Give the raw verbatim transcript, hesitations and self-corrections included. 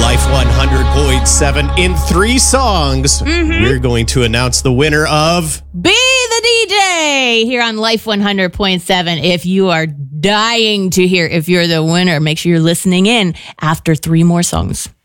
Life one hundred point seven. In three songs, mm-hmm. we're going to announce the winner of Be the D J here on Life one hundred point seven. If you are dying to hear if you're the winner, make sure you're listening in after three more songs.